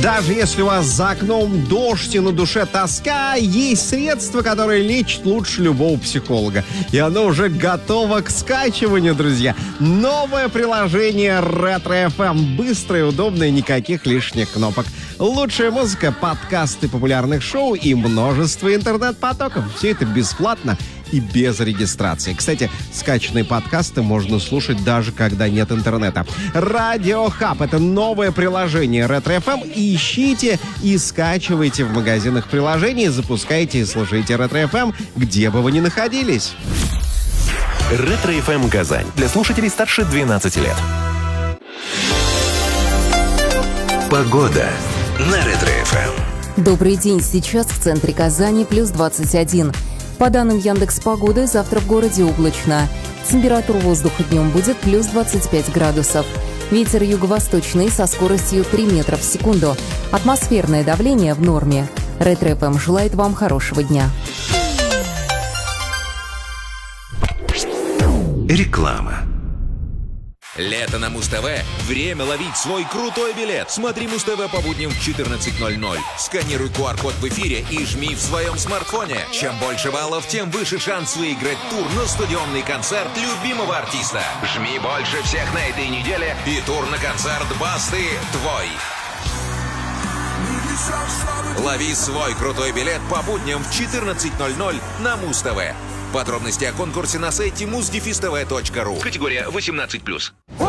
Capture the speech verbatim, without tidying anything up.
Даже если у вас за окном дождь и на душе тоска, есть средство, которое лечит лучше любого психолога. И оно уже готово к скачиванию, друзья. Новое приложение Ретро эф эм. Быстрое, удобное, никаких лишних кнопок. Лучшая музыка, подкасты популярных шоу и множество интернет-потоков. Все это бесплатно и без регистрации. Кстати, скачанные подкасты можно слушать даже когда нет интернета. Радио Хаб — это новое приложение Ретро эф эм. Ищите и скачивайте в магазинах приложений, запускайте и слушайте Ретро эф эм, где бы вы ни находились. Ретро эф эм Казань. Для слушателей старше двенадцати лет. Погода на Ретро эф эм. Добрый день. Сейчас в центре Казани плюс двадцать один. По данным Яндекс.Погоды, завтра в городе облачно. Температура воздуха днем будет плюс двадцать пять градусов. Ветер юго-восточный со скоростью три метра в секунду. Атмосферное давление в норме. Ретро эф эм желает вам хорошего дня. Реклама. Лето на Муз-ТВ. Время ловить свой крутой билет. Смотри Муз-ТВ по будням в четырнадцать ноль ноль. Сканируй ку ар код в эфире и жми в своем смартфоне. Чем больше баллов, тем выше шанс выиграть тур на стадионный концерт любимого артиста. Жми больше всех на этой неделе, и тур на концерт Басты твой. Лови свой крутой билет по будням в четырнадцать ноль ноль на Муз-ТВ. Подробности о конкурсе на сайте муз дефис тэ вэ точка ру. Категория восемнадцать плюс.